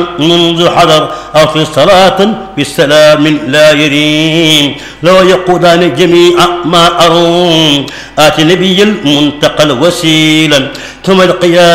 منذ حضر أو في صلاة بالسلام لا يريم لو يقودان جميع ما أروم آت نبي المنتقى الوسيلا ثم القيام